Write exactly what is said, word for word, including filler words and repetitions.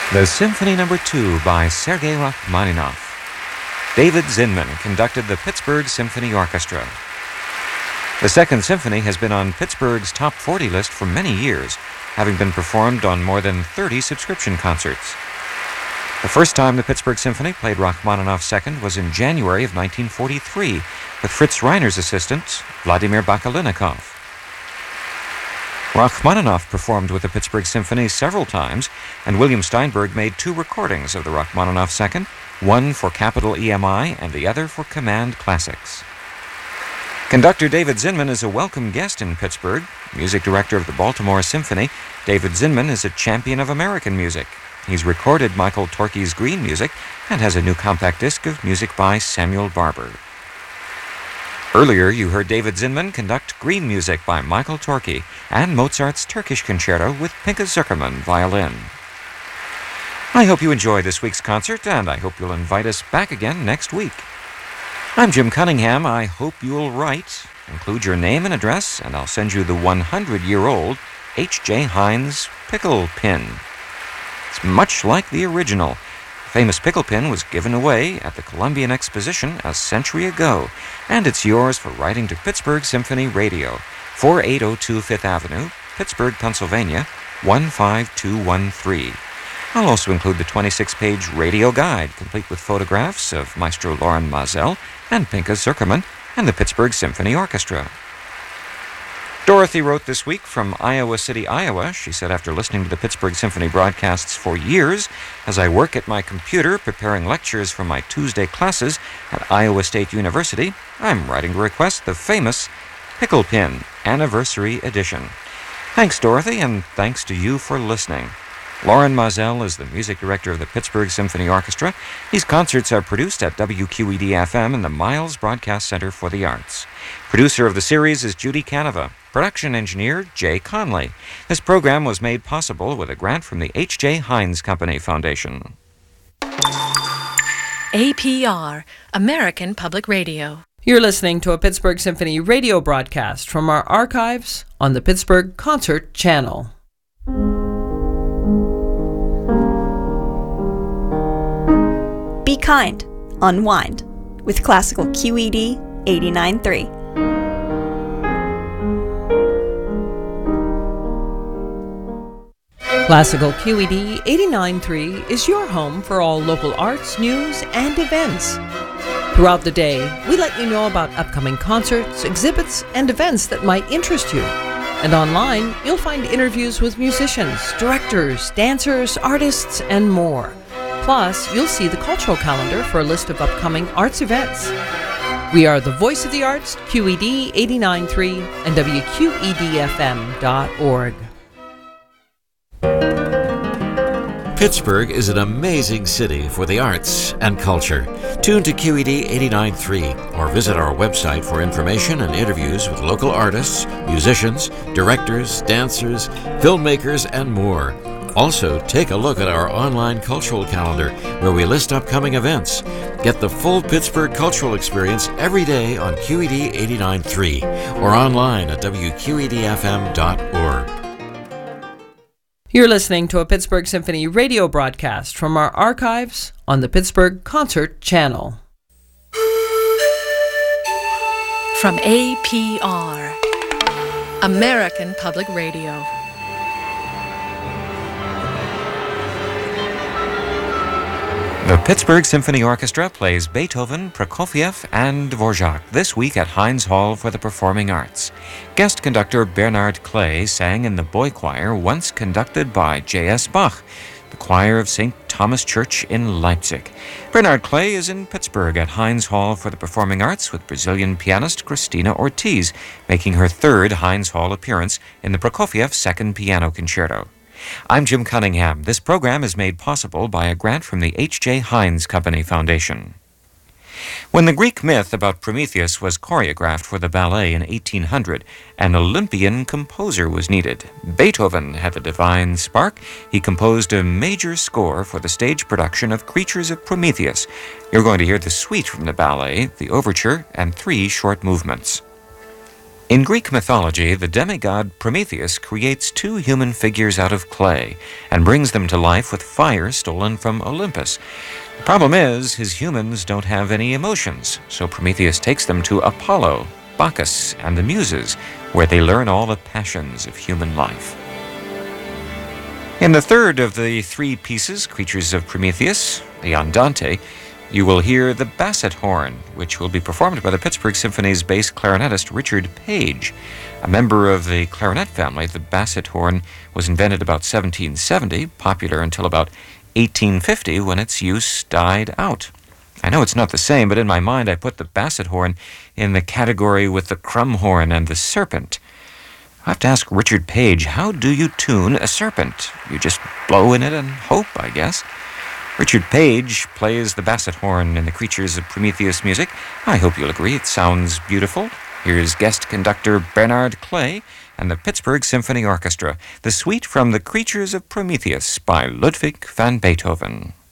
The Symphony Number Two by Sergei Rachmaninoff. David Zinman conducted the Pittsburgh Symphony Orchestra. The Second Symphony has been on Pittsburgh's top forty list for many years, having been performed on more than thirty subscription concerts. The first time the Pittsburgh Symphony played Rachmaninoff's Second was in January of nineteen forty-three with Fritz Reiner's assistant, Vladimir Bakalinikov. Rachmaninoff performed with the Pittsburgh Symphony several times, and William Steinberg made two recordings of the Rachmaninoff Second, one for Capital E M I and the other for Command Classics. Conductor David Zinman is a welcome guest in Pittsburgh. Music director of the Baltimore Symphony, David Zinman is a champion of American music. He's recorded Michael Torke's Green music and has a new compact disc of music by Samuel Barber. Earlier, you heard David Zinman conduct Green music by Michael Torke and Mozart's Turkish Concerto with Pinchas Zuckerman, violin. I hope you enjoyed this week's concert, and I hope you'll invite us back again next week. I'm Jim Cunningham. I hope you'll write, include your name and address, and I'll send you the one hundred year old H J Heinz pickle pin. It's much like the original. The famous pickle pin was given away at the Columbian Exposition a century ago, and it's yours for writing to Pittsburgh Symphony Radio, forty-eight oh two Fifth Avenue, Pittsburgh, Pennsylvania, one five two one three. I'll also include the twenty-six page radio guide, complete with photographs of Maestro Loren Maazel and Pinchas Zuckerman and the Pittsburgh Symphony Orchestra. Dorothy wrote this week from Iowa City, Iowa. She said, after listening to the Pittsburgh Symphony broadcasts for years, as I work at my computer preparing lectures for my Tuesday classes at Iowa State University, I'm writing to request the famous Pickle Pin Anniversary Edition. Thanks, Dorothy, and thanks to you for listening. Loren Maazel is the music director of the Pittsburgh Symphony Orchestra. These concerts are produced at W Q E D F M and the Miles Broadcast Center for the Arts. Producer of the series is Judy Canova. Production engineer, Jay Conley. This program was made possible with a grant from the H J Heinz Company Foundation. A P R, American Public Radio. You're listening to a Pittsburgh Symphony radio broadcast from our archives on the Pittsburgh Concert Channel. Be kind, unwind with Classical Q E D eighty-nine point three. Classical Q E D eighty-nine point three is your home for all local arts, news, and events. Throughout the day, we let you know about upcoming concerts, exhibits, and events that might interest you. And online, you'll find interviews with musicians, directors, dancers, artists, and more. Plus, you'll see the cultural calendar for a list of upcoming arts events. We are the voice of the arts, Q E D eighty-nine point three and W Q E D F M dot org. Pittsburgh is an amazing city for the arts and culture. Tune to Q E D eighty-nine point three or visit our website for information and interviews with local artists, musicians, directors, dancers, filmmakers, and more. Also, take a look at our online cultural calendar where we list upcoming events. Get the full Pittsburgh cultural experience every day on Q E D eighty-nine point three or online at W Q E D F M dot org. You're listening to a Pittsburgh Symphony radio broadcast from our archives on the Pittsburgh Concert Channel. From A P R, American Public Radio. The Pittsburgh Symphony Orchestra plays Beethoven, Prokofiev, and Dvorak this week at Heinz Hall for the Performing Arts. Guest conductor Bernard Clay sang in the boy choir once conducted by J S Bach, the choir of Saint Thomas Church in Leipzig. Bernard Clay is in Pittsburgh at Heinz Hall for the Performing Arts with Brazilian pianist Cristina Ortiz, making her third Heinz Hall appearance in the Prokofiev Second Piano Concerto. I'm Jim Cunningham. This program is made possible by a grant from the H J Heinz Company Foundation. When the Greek myth about Prometheus was choreographed for the ballet in eighteen hundred, an Olympian composer was needed. Beethoven had the divine spark. He composed a major score for the stage production of Creatures of Prometheus. You're going to hear the suite from the ballet, the overture, and three short movements. In Greek mythology, the demigod Prometheus creates two human figures out of clay and brings them to life with fire stolen from Olympus. The problem is, his humans don't have any emotions, so Prometheus takes them to Apollo, Bacchus, and the Muses, where they learn all the passions of human life. In the third of the three pieces, Creatures of Prometheus, the Andante, you will hear the basset horn, which will be performed by the Pittsburgh Symphony's bass clarinetist Richard Page. A member of the clarinet family, the basset horn was invented about seventeen seventy, popular until about eighteen fifty, when its use died out. I know it's not the same, but in my mind I put the basset horn in the category with the crumb horn and the serpent. I have to ask Richard Page, how do you tune a serpent? You just blow in it and hope, I guess. Richard Page plays the basset horn in the Creatures of Prometheus music. I hope you'll agree it sounds beautiful. Here's guest conductor Bernard Clay and the Pittsburgh Symphony Orchestra, the suite from the Creatures of Prometheus by Ludwig van Beethoven.